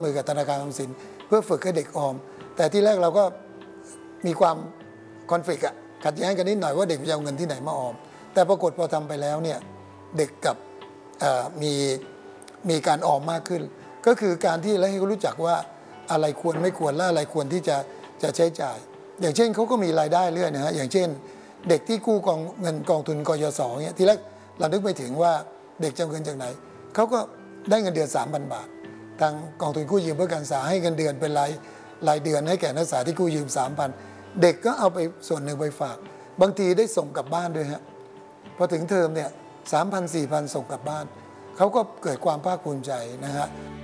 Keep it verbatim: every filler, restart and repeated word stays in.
มือกับธนาคารออมสินเพื่อฝึกให้เด็กออมแต่ที่แรกเราก็มีความคอนฟ lict อะขัดแย้งกันนิดหน่อยว่าเด็กจะเอาเงินที่ไหนมาออมแต่ปรากฏพอทำไปแล้วเนี่ยเด็กกับมีมีการออมมากขึ้นก็คือการที่ให้เขารู้จักว่าอะไรควรไม่ควรและอะไรควรที่จะจะใช้จ่ายอย่างเช่นเขาก็มีรายได้เรื่อยนะฮะอย่างเช่นเด็กที่กู้กองเงินกองทุนกยศเนี่ยทีแรกเรานึกไม่ถึงว่าเด็กจะเงินจากไหนเขาก็ได้เงินเดือน สามพัน บาททางกองทุนกู้ยืมเพื่อการศึกษาให้เงินเดือนเป็นรายรายเดือนให้แก่นักศึกษาที่กู้ยืม สามพัน เด็กก็เอาไปส่วนหนึ่งไปฝากบางทีได้ส่งกลับบ้านด้วยฮะพอถึงเทอมเนี่ย สามพัน สี่พัน ส่งกลับบ้านเขาก็เกิดความภาคภูมิใจนะฮะ